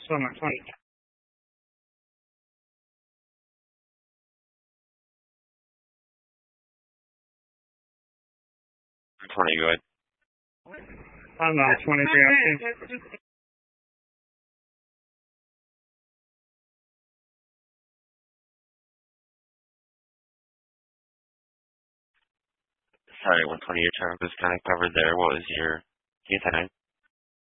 Swimmer 20. 20, go ahead. I'm 23 option. Sorry, 120, your term was kind of covered there. What was your, can you get that name?